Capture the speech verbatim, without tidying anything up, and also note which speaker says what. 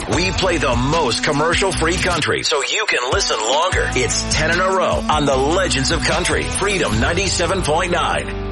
Speaker 1: We play the most commercial-free country so you can listen longer. It's ten in a row on the Legends of Country, Freedom ninety-seven point nine.